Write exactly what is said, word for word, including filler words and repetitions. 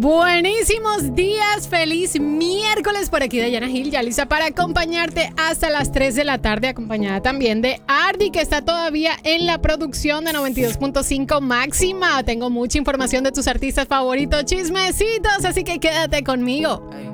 Buenísimos días, feliz miércoles por aquí Dayana Gil, ya lista para acompañarte hasta las tres de la tarde, acompañada también de Ardi, que está todavía en la producción de noventa y dos punto cinco Máxima. Tengo mucha información de tus artistas favoritos, chismecitos, así que quédate conmigo.